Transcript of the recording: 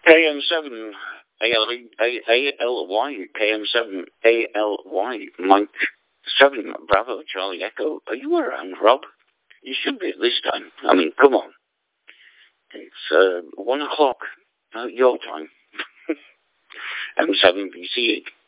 KM7 ALY, KM7 ALY, Mike 7 Bravo Charlie Echo. Are you around, Rob? You should be at this time. I mean, come on. It's 1 o'clock your time. M7 BC